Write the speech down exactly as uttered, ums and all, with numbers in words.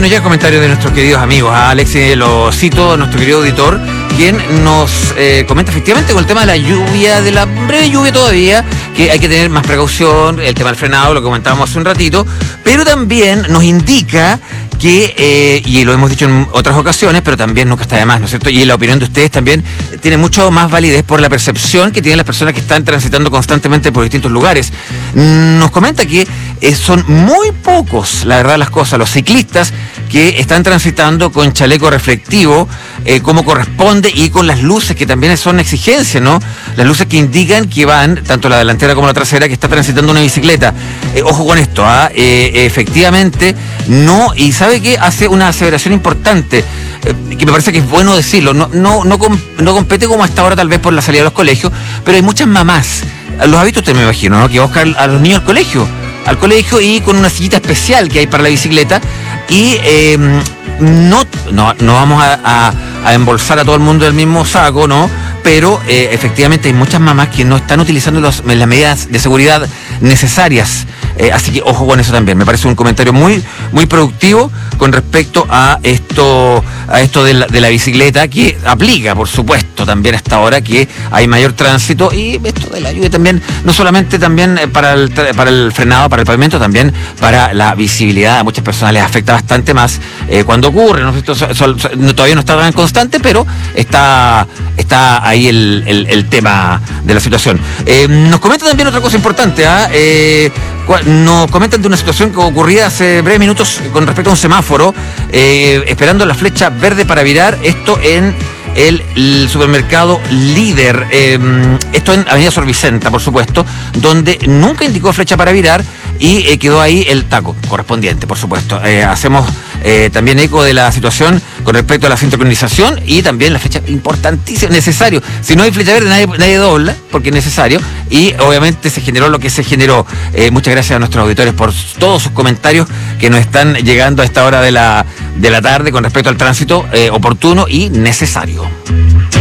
nos llega comentario de nuestros queridos amigos, a Alexis lo cito, nuestro querido auditor, quien nos eh, comenta efectivamente con el tema de la lluvia, de la breve lluvia todavía, que hay que tener más precaución, el tema del frenado, lo que comentábamos hace un ratito, pero también nos indica que, eh, y lo hemos dicho en otras ocasiones, pero también nunca está de más, ¿no es cierto? Y la opinión de ustedes también tiene mucho más validez por la percepción que tienen las personas que están transitando constantemente por distintos lugares. Nos comenta que eh, son muy pocos, la verdad, las cosas, los ciclistas que están transitando con chaleco reflectivo, eh, como corresponde, y con las luces, que también son exigencias, ¿no? Las luces que indican que van, tanto la delantera como la trasera, que está transitando una bicicleta. Eh, ojo con esto, ¿ah? eh, efectivamente, no, y ¿sabe qué? Hace una aseveración importante, eh, que me parece que es bueno decirlo, no, no, no, com- no compete como hasta ahora tal vez por la salida de los colegios, pero hay muchas mamás, los ha visto usted, me imagino, ¿no? Que buscan a los niños al colegio, al colegio y con una sillita especial que hay para la bicicleta, y eh, no, no, no vamos a, a, a embolsar a todo el mundo del mismo saco, ¿no? Pero eh, efectivamente hay muchas mamás que no están utilizando los, las medidas de seguridad necesarias. Eh, así que ojo con eso también. Me parece un comentario muy muy productivo con respecto a esto a esto de la, de la bicicleta, que aplica, por supuesto, también hasta ahora que hay mayor tránsito, y esto de la lluvia también, no solamente también para el, para el frenado, para el pavimento, también para la visibilidad. A muchas personas les afecta bastante más eh, cuando ocurre, ¿no? Esto, so, so, so, todavía no está tan constante, pero está, está ahí el, el, el tema de la situación. Eh, nos comenta también otra cosa importante, ¿eh? Eh, nos comentan de una situación que ocurría hace breves minutos con respecto a un semáforo, eh, esperando la flecha verde para virar, esto en el, el supermercado Líder, eh, esto en Avenida Sor Vicenta, por supuesto, donde nunca indicó flecha para virar y eh, quedó ahí el taco correspondiente, por supuesto. Eh, hacemos eh, también eco de la situación con respecto a la sincronización y también la flecha importantísima, necesario. Si no hay flecha verde, nadie, nadie dobla, porque es necesario, y obviamente se generó lo que se generó. Eh, muchas gracias a nuestros auditores por todos sus comentarios que nos están llegando a esta hora de la, de la tarde con respecto al tránsito eh, oportuno y necesario.